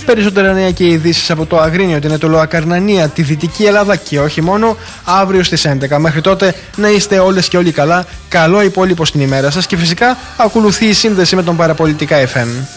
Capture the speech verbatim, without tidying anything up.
Περισσότερα νέα και ειδήσεις από το Αγρίνιο, την Αιτωλοακαρνανία, τη Δυτική Ελλάδα και όχι μόνο, αύριο στις έντεκα. Μέχρι τότε να είστε όλες και όλοι καλά. Καλό υπόλοιπο στην ημέρα σας και φυσικά ακολουθεί η σύνδεση με τον Παραπολιτικά εφ εμ.